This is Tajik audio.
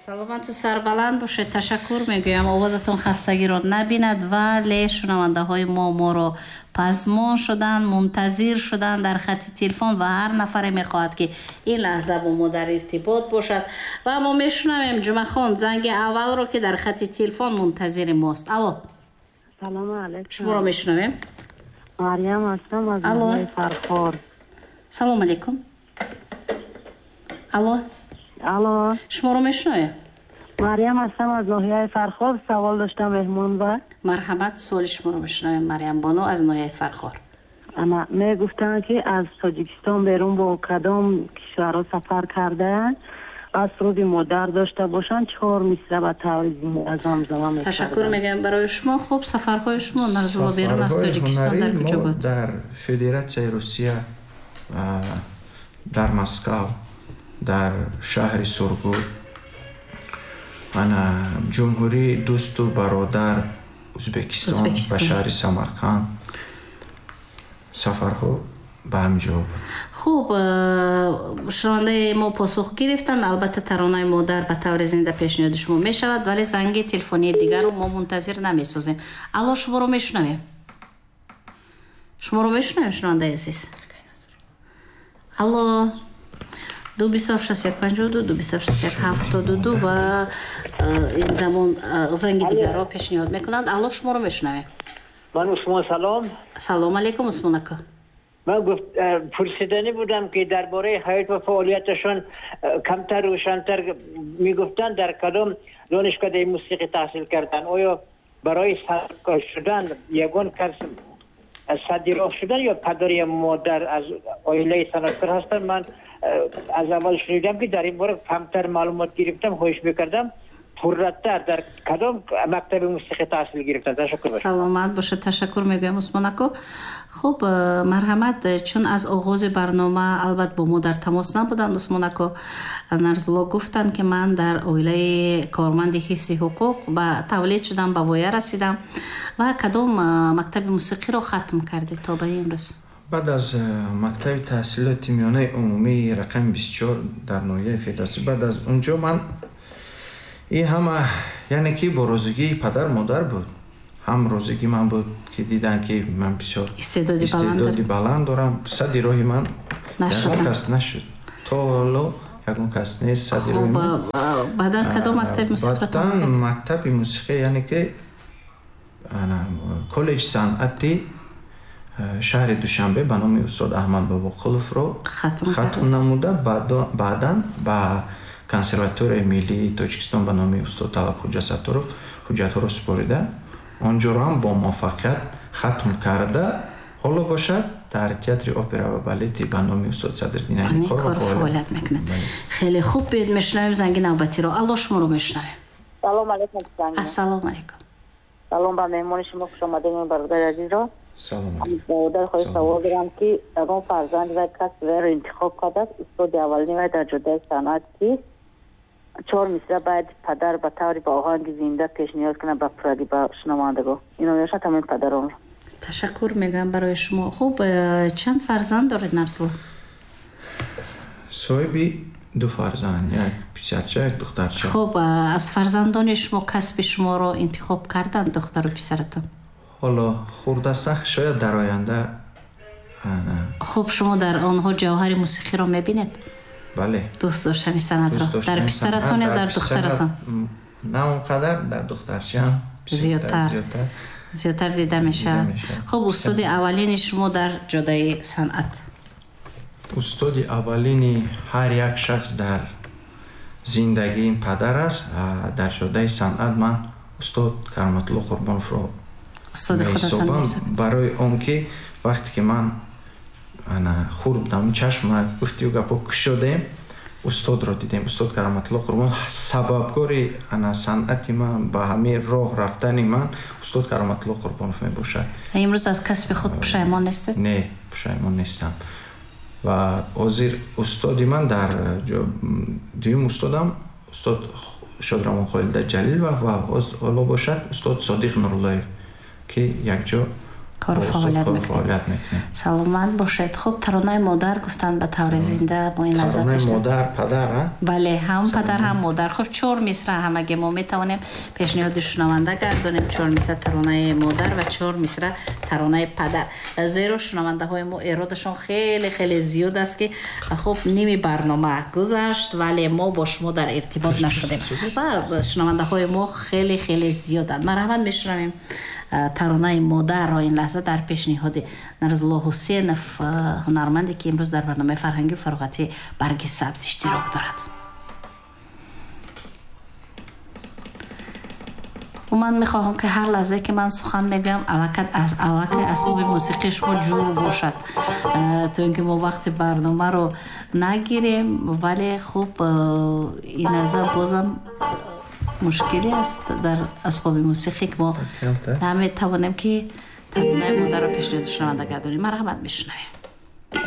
саломату сарбаланд бошед. ташаккур мегӯям овозатон хастагиро набинад, вале шунавандаҳои моро пазмон шуданд, мунтазир шуданд дар хати телефон ва ҳар нафаре мехоҳад ки ин лаҳза бо мо дар иртибот бошад ва мо мешунавем ҷумахон занги аввалро ки дар хати телефон мунтазири мост. алло, салому алайкум. шуморо мешунавем. Мариям ҳастам аз ноҳияи Фархор. салому алайкум. алло, алло, шуморо мешунавем. Мариям ҳастам аз ноҳияи Фархор. савол доштам меҳмонба. марҳамат, суоли шуморо мешунавем. Мариям боно аз ноҳияи Фархор. ана мегуфтанд ки аз Тоҷикистон берун бо кадом кишварҳо сафар кардаанд, аз руди модар дошта бошанд 4 мисра ба таври зинда замзама мекарданд. ташаккур мегӯям барои шумо. хуб, сафарҳои шумо нарзулло берун аз Тоҷикистон дар куҷо буд? дар Федератсияи Русия, дар Москав, дар шаҳри Сургут, ана ҷумҳурии дӯсту бародар Ӯзбекистон ба шаҳри Самарқанд сафарҳо ба ҳамҷо буд. хуб, шунавандаи мо посух гирифтанд. албатта таронаи модар ба таври зинда пешниҳоди шумо мешавад, вале занги телефонии дигарро мо мунтазир намесозем. алло, шуморо мешунавем. шуморо мешунавем шунавандаи азиз. алло, 22652 22672 ва ин замон занги дигарро пешниҳод мекунанд. алло, шуморо мешунавем. ман усмон салом. салому алайкум усмон ака. ман пурсидани будам ки дар бораи ҳаёт ва фаъолияташон камтар рӯшантар мегуфтанд дар кадом донишгоҳи мусиқӣ таҳсил карданд. оё барои санъаткор шудан ягон кас садироғ шудан ё падар ё модар аз оилаи санъаткор ҳастанд? ман аз аввал шунидам ки дар ин бора камтар маълумот гирифтам. хоҳиш мекардам пурраттар дар кадом мактаби мусиқӣ таҳсил гирифтанд? ташаккур бошед. саломат бошед. ташаккур мегӯям усмон ако. хуб, марҳамат, чун аз оғози барнома албатта бо мо дар тамос набуданд. усмон ако нарзулло гуфтанд ки ман дар оилаи корманди ҳифзи ҳуқуқ ба тавлид шудам, ба воя расидам. ва кадом мактаби мусиқиро хатм кардед то ба имрӯз? баъд аз мактаби таҳсилоти миёнаи умумии рақами 24 дар ноҳияи Федератсия, баъд аз унҷо ман ин ҳама яъне ки бо розигии падар модар буд. ҳам розигӣ ман буд ки дидан ки ман бисёр истеъдоди баланд дорам. сади роҳи ман ягон кас нашуд. то ҳоло ягон кас нест сади роҳи ман. баъдан кадом мактаби мусиқиро? баъдан мактаби мусиқӣ яъне ки коллеҷи санъати шаҳри Душанбе ба номи устод Аҳмад Бобоқуловро хатм намуда, баъдан ба консерваторияи миллии Тоҷикистон ба номи устод Талабхоҷа Саттаров ҳуҷҷатҳоро супорида, онҷоро ҳам бо муваффақият хатм карда, ҳоло бошад дар театри опера ва балети ба номи устод Садриддин Айникор фаъолият мекунад. хеле хуб, биёед мешунавем занги навбатиро. алло, шуморо мешунавем. салому алайкум. ассалому алайкум. салом ба меҳмони шумо, хуш омадед бародари азизро. салом. боводар хоҳиш савол дорам ки ягон фарзанди вай касби вайро интихоб кардааст. устоди аввалини вай дар ҷодаи санъат ки 4 мисра баъд падар ба таври ба оҳанги зинда пешниҳод кунад ба пурраги ба шунавандагон. ино мешад тамоми падаронро. ташаккур мегӯям барои шумо. хуб, чанд фарзанд доред нарзулло? соҳиби 2 фарзанд, як писарча, як духтарча. хуб, аз фарзандони шумо касби шуморо интихоб карданд духтару писаратон? ҳоло хурдасахт шояд дар оянда. хуб, шумо дар онҳо ҷавҳари мусиқиро мебинед? бале. дӯст доштани санъатро дар писаратон ё дар духтаратон? на он қадар, дар духтарчаам зиёдтар дида мешавад. хуб, устоди аввалини шумо дар ҷодаи санъат? устоди аввалини ҳар як шахс дар зиндагии ин падар аст. дар ҷодаи санъат ман устод Кароматулло Қурбоновро меҳисобам, барои он ки вақте ки ман хурд будам, чашма гуфтию гапо кушодем, устодро дидем. устод Кароматулло Қурбонов сабабгори санъати ман, ба ҳамин роҳ рафтани ман устод Кароматулло Қурбонов мебошад. имрӯз аз касби худ пушаймон нестед? не, пушаймон нестам. ва ҳозир устоди ман дар дуюм устодам устод Шодрамон Холида Ҷалилова ва ҳоло бошад устод Содиқ Нуруллоев ки якҷо کار فعالیت میکنیم. سلامت باشید. خب ترانه مادر گفتن به طور زنده ما این لحظه ترانه مادر پدر بله هم پدر هم مادر. خب 4 مصرع همگی ما میتونیم پیشنهاد شنونده گردونیم. 4 مصرع ترانه مادر و 4 مصرع ترانه پدر. زیرا شنونده های ما ایرادشون خیلی خیلی زیاد است که خب نیمی برنامه گذشت ولی ما با شما در ارتباط نشدیم و شنونده های ما خیلی خیلی زیادند. مرحبا میشنویم ترانه مادر را این لحظه در پیشنهاد نرزالله حسینов هنرمندی که امروز در برنامه فرهنگی و فراغتی برگ سبز اشتراک دارد. و من میخواهم که هر لحظه که من سخن میگم علاقه اسباب موسیقی شما جور باشد تو اینکه ما وقت برنامه رو نگیریم ولی خوب این لحظه بازم مشکلی است در اسباب موسیقی که ما نمیتوانیم که ترانه مادر رو پیشنهاد شنونده گردونیم. مرحبا میشنویم.